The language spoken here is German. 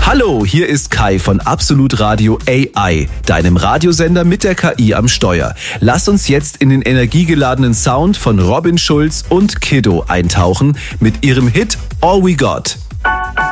Hallo, hier ist Kai von Absolut Radio AI, deinem Radiosender mit der KI am Steuer. Lass uns jetzt in den energiegeladenen Sound von Robin Schulz und Kiddo eintauchen mit ihrem Hit All We Got.